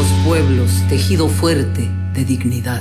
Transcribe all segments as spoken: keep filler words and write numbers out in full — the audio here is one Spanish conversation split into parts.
los pueblos, tejido fuerte de dignidad.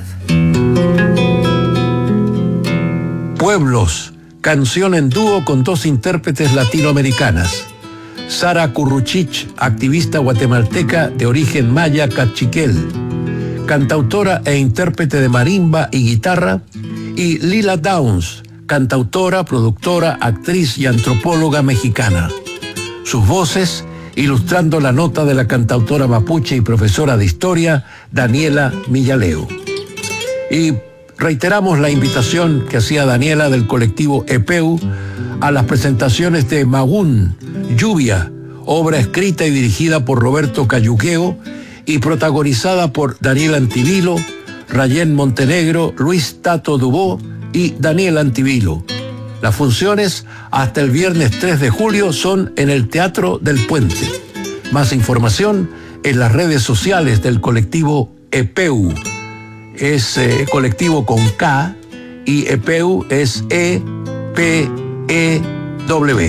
Pueblos, canción en dúo con dos intérpretes latinoamericanas. Sara Curruchich, activista guatemalteca de origen maya cachiquel, cantautora e intérprete de marimba y guitarra, y Lila Downs, cantautora, productora, actriz y antropóloga mexicana. Sus voces ilustrando la nota de la cantautora mapuche y profesora de historia, Daniela Millaleo. Y reiteramos la invitación que hacía Daniela del colectivo EPEU a las presentaciones de Magún, Lluvia, obra escrita y dirigida por Roberto Cayuqueo y protagonizada por Daniel Antivilo, Rayén Montenegro, Luis Tato Dubó y Daniel Antivilo. Las funciones hasta el viernes tres de julio son en el Teatro del Puente. Más información en las redes sociales del colectivo EPEU. Es eh, colectivo con K y EPEU es E P E W.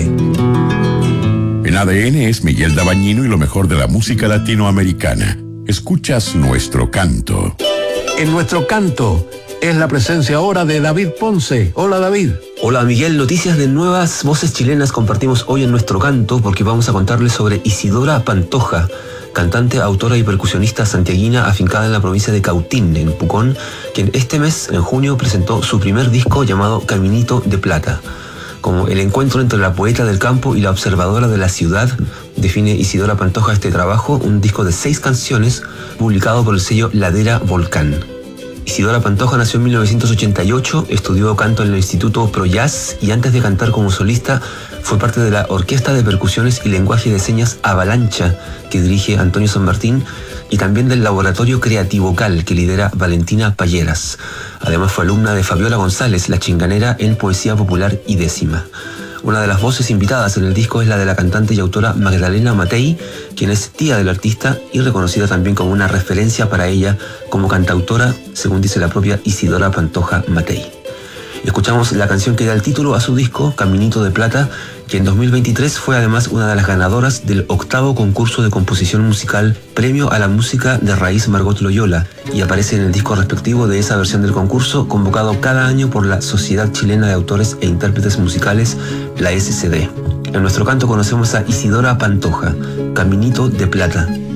En A D N es Miguel Dabañino y lo mejor de la música latinoamericana. Escuchas Nuestro Canto. En Nuestro Canto es la presencia ahora de David Ponce. Hola, David. Hola, Miguel. Noticias de nuevas voces chilenas compartimos hoy en Nuestro Canto porque vamos a contarles sobre Isidora Pantoja, cantante, autora y percusionista santiaguina afincada en la provincia de Cautín, en Pucón, quien este mes, en junio, presentó su primer disco llamado Caminito de Plata. Como el encuentro entre la poeta del campo y la observadora de la ciudad, define Isidora Pantoja este trabajo, un disco de seis canciones publicado por el sello Ladera Volcán. Isidora Pantoja nació en mil novecientos ochenta y ocho, estudió canto en el Instituto Pro Jazz y antes de cantar como solista fue parte de la Orquesta de Percusiones y Lenguaje de Señas Avalancha, que dirige Antonio San Martín, y también del Laboratorio Creativocal, que lidera Valentina Palleras. Además fue alumna de Fabiola González, la chinganera, en Poesía Popular y Décima. Una de las voces invitadas en el disco es la de la cantante y autora Magdalena Matei, quien es tía del artista y reconocida también como una referencia para ella como cantautora, según dice la propia Isidora Pantoja Matei. Escuchamos la canción que da el título a su disco, Caminito de Plata, que en dos mil veintitrés fue además una de las ganadoras del octavo concurso de composición musical Premio a la Música de Raíz Margot Loyola, y aparece en el disco respectivo de esa versión del concurso, convocado cada año por la Sociedad Chilena de Autores e Intérpretes Musicales, la S C D. En Nuestro Canto conocemos a Isidora Pantoja, Caminito de Plata.